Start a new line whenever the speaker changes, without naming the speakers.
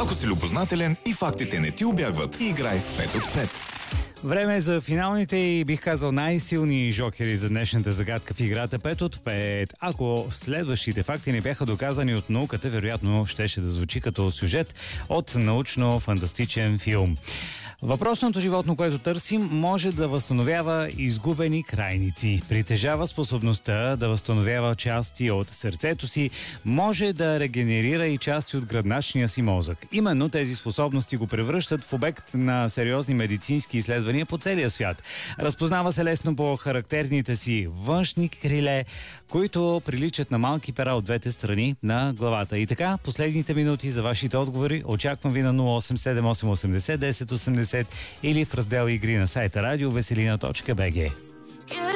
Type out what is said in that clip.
Ако си любознателен и фактите не ти убягват, играй в 5 от 5.
Време е за финалните и бих казал най-силни жокери за днешната загадка в играта 5 от 5. Ако следващите факти не бяха доказани от науката, вероятно щеше да звучи като сюжет от научно-фантастичен филм. Въпросното животно, което търсим, може да възстановява изгубени крайници. Притежава способността да възстановява части от сърцето си, може да регенерира и части от гръбначния си мозък. Именно тези способности го превръщат в обект на сериозни медицински изследвания по целия свят. Разпознава се лесно по характерните си външни криле, които приличат на малки пера от двете страни на главата. И така, последните минути за вашите отговори очаквам ви на 087880 1080 или в раздел игри на сайта radiovеселина.bg.